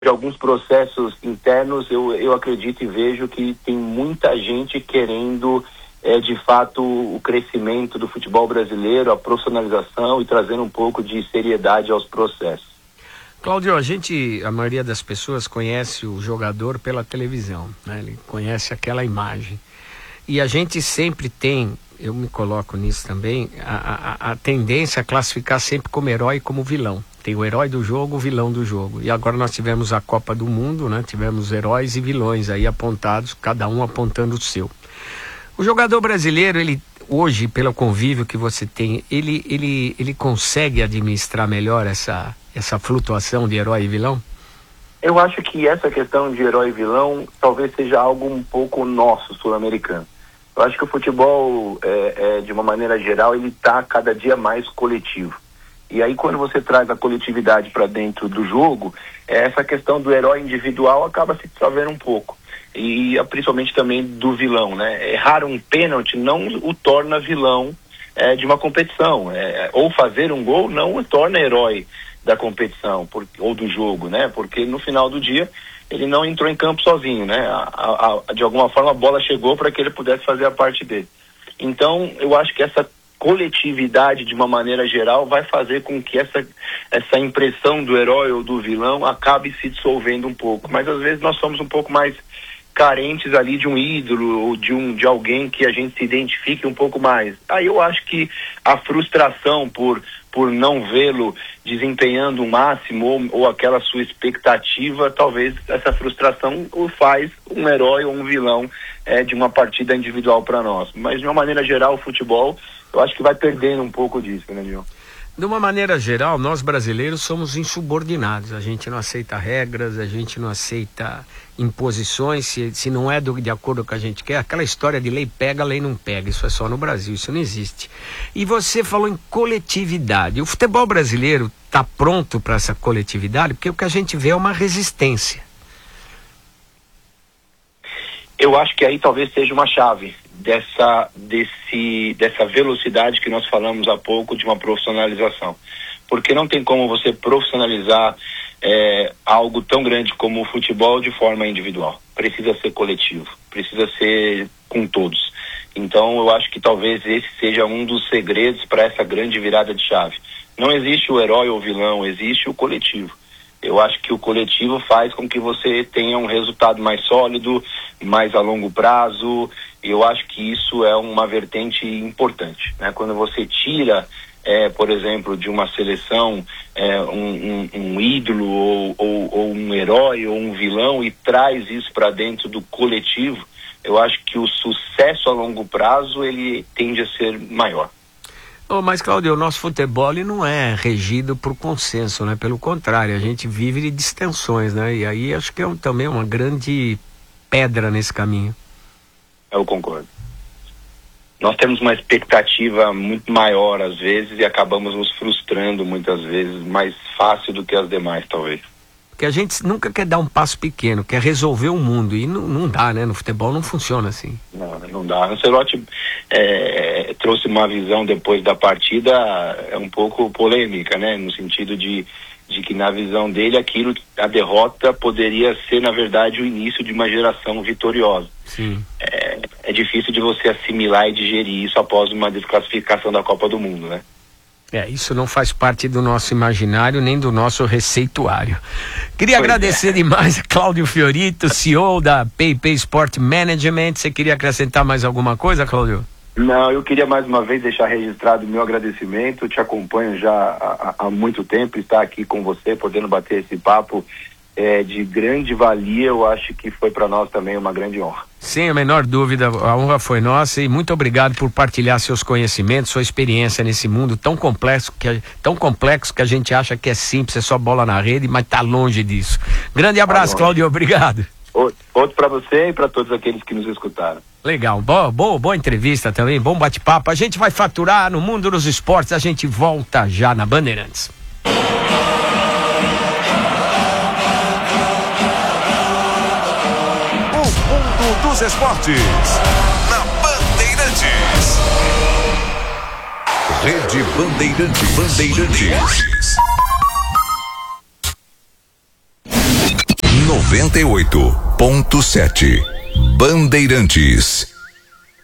de alguns processos internos, eu acredito e vejo que tem muita gente querendo, de fato, o crescimento do futebol brasileiro, a profissionalização e trazendo um pouco de seriedade aos processos. Cláudio, a maioria das pessoas conhece o jogador pela televisão, né? Ele conhece aquela imagem. E a gente sempre tem, eu me coloco nisso também, a tendência a classificar sempre como herói e como vilão. Tem o herói do jogo, o vilão do jogo. E agora nós tivemos a Copa do Mundo, né? Tivemos heróis e vilões aí apontados, cada um apontando o seu. O jogador brasileiro, ele hoje, pelo convívio que você tem, ele consegue administrar melhor essa flutuação de herói e vilão? Eu acho que essa questão de herói e vilão talvez seja algo um pouco nosso, sul-americano. Eu acho que o futebol, de uma maneira geral, ele está cada dia mais coletivo. E aí, quando você traz a coletividade para dentro do jogo, essa questão do herói individual acaba se dissolvendo um pouco. E principalmente também do vilão, né? Errar um pênalti não o torna vilão de uma competição. Ou fazer um gol não o torna herói da competição ou do jogo, né? Porque no final do dia ele não entrou em campo sozinho, né? De alguma forma a bola chegou para que ele pudesse fazer a parte dele. Então eu acho que essa coletividade, de uma maneira geral, vai fazer com que essa impressão do herói ou do vilão acabe se dissolvendo um pouco. Mas às vezes nós somos um pouco mais carentes ali de um ídolo ou de alguém que a gente se identifique um pouco mais. Aí eu acho que a frustração por não vê-lo desempenhando o máximo ou aquela sua expectativa, talvez essa frustração o faz um herói ou um vilão de uma partida individual para nós. Mas de uma maneira geral, o futebol, eu acho que vai perdendo um pouco disso, né, Gil? De uma maneira geral, nós brasileiros somos insubordinados. A gente não aceita regras, a gente não aceita imposições, se não é de acordo com o que a gente quer. Aquela história de lei pega, lei não pega. Isso é só no Brasil, isso não existe. E você falou em coletividade. O futebol brasileiro está pronto para essa coletividade? Porque o que a gente vê é uma resistência. Eu acho que aí talvez seja uma chave dessa velocidade que nós falamos há pouco de uma profissionalização. Porque não tem como você profissionalizar algo tão grande como o futebol de forma individual. Precisa ser coletivo, precisa ser com todos. Então eu acho que talvez esse seja um dos segredos para essa grande virada de chave. Não existe o herói ou o vilão, existe o coletivo. Eu acho que o coletivo faz com que você tenha um resultado mais sólido, mais a longo prazo. Eu acho que isso é uma vertente importante, né? Quando você tira, por exemplo, de uma seleção um ídolo ou um herói ou um vilão e traz isso para dentro do coletivo, eu acho que o sucesso a longo prazo ele tende a ser maior. Mas, Cláudio, o nosso futebol ele não é regido por consenso, né? Pelo contrário, a gente vive de distensões, né? E aí acho que também uma grande pedra nesse caminho. Eu concordo. Nós temos uma expectativa muito maior às vezes e acabamos nos frustrando muitas vezes mais fácil do que as demais, talvez. Porque a gente nunca quer dar um passo pequeno, quer resolver o mundo e não dá, né? No futebol não funciona assim. Não dá. O Ancelotti trouxe uma visão depois da partida um pouco polêmica, né? No sentido de que na visão dele a derrota poderia ser na verdade o início de uma geração vitoriosa. Sim. É difícil de você assimilar e digerir isso após uma desclassificação da Copa do Mundo, né? Isso não faz parte do nosso imaginário nem do nosso receituário. Queria agradecer demais a Cláudio Fiorito, CEO da PayPay Sport Management. Você queria acrescentar mais alguma coisa, Cláudio? Não, eu queria mais uma vez deixar registrado o meu agradecimento. Eu te acompanho já há muito tempo, estar aqui com você, podendo bater esse papo de grande valia. Eu acho que foi para nós também uma grande honra. Sem a menor dúvida, a honra foi nossa e muito obrigado por partilhar seus conhecimentos, sua experiência nesse mundo tão complexo que a gente acha que é simples, é só bola na rede, mas tá longe disso. Grande abraço, Cláudio, obrigado. Outro para você e para todos aqueles que nos escutaram. Legal, boa entrevista também, bom bate-papo. A gente vai faturar no mundo dos esportes, a gente volta já na Bandeirantes. Dos esportes na Bandeirantes. Rede Bandeirantes. 98.7. Bandeirantes.